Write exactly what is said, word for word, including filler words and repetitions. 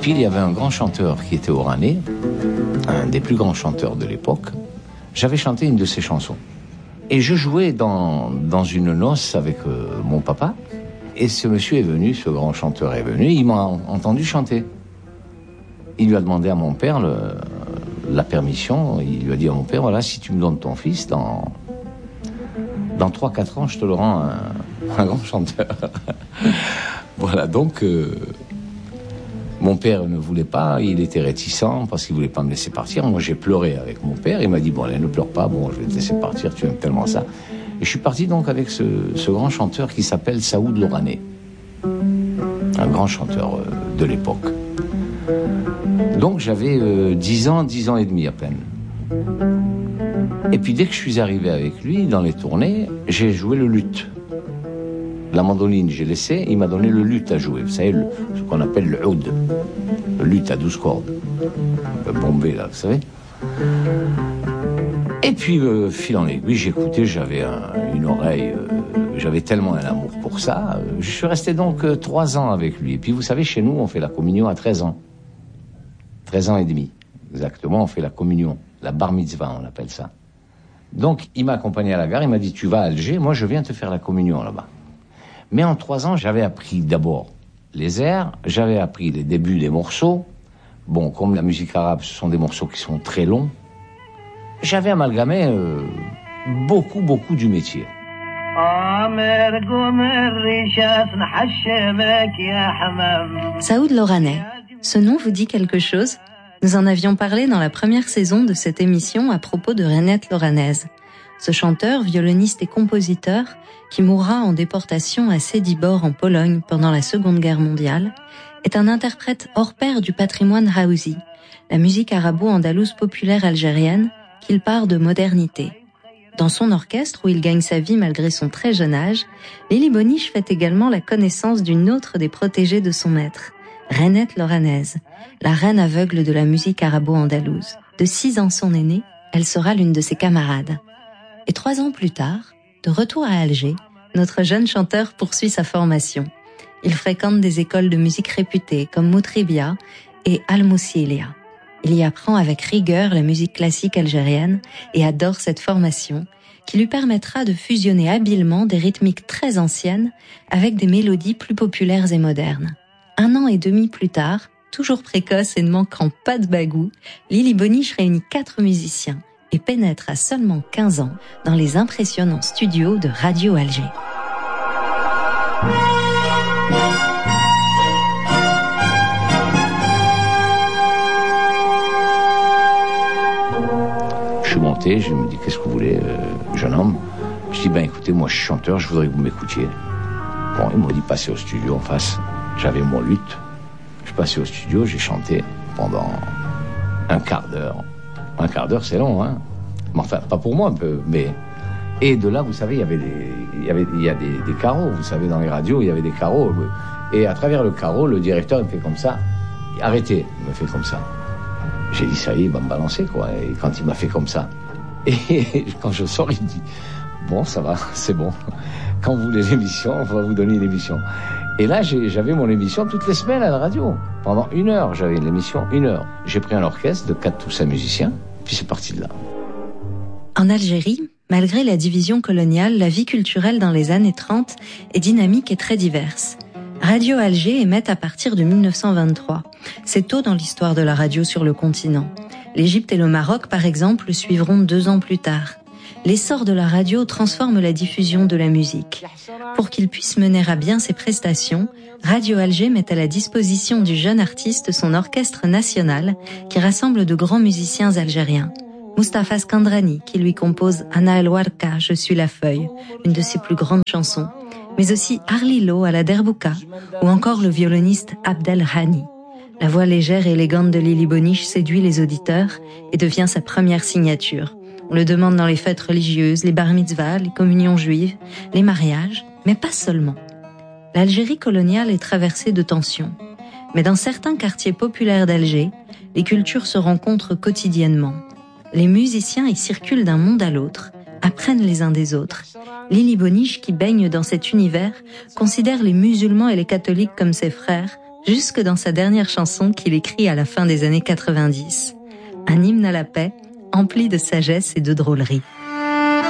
puis il y avait un grand chanteur qui était oranais, un des plus grands chanteurs de l'époque. J'avais chanté une de ses chansons. Et je jouais dans, dans une noce avec euh, mon papa. Et ce monsieur est venu, ce grand chanteur est venu, il m'a entendu chanter. Il lui a demandé à mon père le, la permission. Il lui a dit à mon père, voilà, si tu me donnes ton fils, dans, dans trois quatre ans, je te le rends un, un grand chanteur. Voilà, donc, euh, mon père ne voulait pas, il était réticent parce qu'il voulait pas me laisser partir. Moi, j'ai pleuré avec mon père. Il m'a dit, bon, allez, ne pleure pas, bon, je vais te laisser partir, tu aimes tellement ça. Et je suis parti donc avec ce, ce grand chanteur qui s'appelle Saoud Loranais. Un grand chanteur euh, de l'époque. Donc j'avais euh, dix ans, dix ans et demi à peine. Et puis dès que je suis arrivé avec lui, dans les tournées, j'ai joué le luth. La mandoline, j'ai laissé, il m'a donné le luth à jouer. Vous savez, le, ce qu'on appelle le oud. Le luth à douze cordes. Le bombé, là, vous savez. Et puis, euh, fil en aiguille, j'écoutais, j'avais un, une oreille, euh, j'avais tellement un amour pour ça. Euh, je suis resté donc euh, trois ans avec lui. Et puis, vous savez, chez nous, on fait la communion à treize ans. treize ans et demi, exactement, on fait la communion. La bar mitzvah, on appelle ça. Donc, il m'a accompagné à la gare, il m'a dit, tu vas à Alger, moi je viens te faire la communion là-bas. Mais en trois ans, j'avais appris d'abord les airs, j'avais appris les débuts des morceaux. Bon, comme la musique arabe, ce sont des morceaux qui sont très longs. J'avais amalgamé euh, beaucoup, beaucoup du métier. Saoud Loranais, ce nom vous dit quelque chose ? Nous en avions parlé dans la première saison de cette émission à propos de Rainette Loranaise. Ce chanteur, violoniste et compositeur, qui mourra en déportation à Sedibor en Pologne pendant la Seconde Guerre mondiale, est un interprète hors pair du patrimoine Haouzi, la musique arabo-andalouse populaire algérienne, qu'il part de modernité. Dans son orchestre, où il gagne sa vie malgré son très jeune âge, Lili Bonniche fait également la connaissance d'une autre des protégées de son maître, Rainette Loranaise, la reine aveugle de la musique arabo-andalouse. De six ans son aînée, elle sera l'une de ses camarades. Et trois ans plus tard, de retour à Alger, notre jeune chanteur poursuit sa formation. Il fréquente des écoles de musique réputées comme Moutribia et Al-Moussilia. Il y apprend avec rigueur la musique classique algérienne et adore cette formation qui lui permettra de fusionner habilement des rythmiques très anciennes avec des mélodies plus populaires et modernes. Un an et demi plus tard, toujours précoce et ne manquant pas de bagou, Lili Bonniche réunit quatre musiciens et pénètre à seulement quinze ans dans les impressionnants studios de Radio Alger. Je suis monté, je me dis, qu'est-ce que vous voulez, euh, jeune homme ? Je dis, ben écoutez, moi je suis chanteur, je voudrais que vous m'écoutiez. Bon, ils m'ont dit, passez au studio en face. J'avais mon luth. Je suis passé au studio, j'ai chanté pendant un quart d'heure. Un quart d'heure, c'est long, hein. Mais enfin, pas pour moi un peu, mais... Et de là, vous savez, il y avait des, il y avait, il y a des, des carreaux. Vous savez, dans les radios, il y avait des carreaux. Et à travers le carreau, le directeur, il me fait comme ça. Arrêtez, il me fait comme ça. J'ai dit, ça y est, il va me balancer, quoi. Et quand il m'a fait comme ça, et quand je sors, il me dit, bon, ça va, c'est bon. Quand vous voulez l'émission, on va vous donner une émission. Et là, j'ai, j'avais mon émission toutes les semaines à la radio. Pendant une heure, j'avais une émission, une heure. J'ai pris un orchestre de quatre ou cinq musiciens, puis c'est parti de là. En Algérie, malgré la division coloniale, la vie culturelle dans les années trente est dynamique et très diverse. Radio Alger émet à partir de mille neuf cent vingt-trois. C'est tôt dans l'histoire de la radio sur le continent. L'Égypte et le Maroc, par exemple, suivront deux ans plus tard. L'essor de la radio transforme la diffusion de la musique. Pour qu'il puisse mener à bien ses prestations, Radio Alger met à la disposition du jeune artiste son orchestre national qui rassemble de grands musiciens algériens. Mustapha Skandrani qui lui compose Ana El Warka, Je suis la feuille, une de ses plus grandes chansons, mais aussi Arlilo à la derbouka ou encore le violoniste Abdel Hani. La voix légère et élégante de Lili Bonniche séduit les auditeurs et devient sa première signature. On le demande dans les fêtes religieuses, les bar mitzvahs, les communions juives, les mariages, mais pas seulement. L'Algérie coloniale est traversée de tensions. Mais dans certains quartiers populaires d'Alger, les cultures se rencontrent quotidiennement. Les musiciens y circulent d'un monde à l'autre, apprennent les uns des autres. Lili Bonniche, qui baigne dans cet univers, considère les musulmans et les catholiques comme ses frères, jusque dans sa dernière chanson qu'il écrit à la fin des années quatre-vingt-dix. Un hymne à la paix, empli de sagesse et de drôlerie.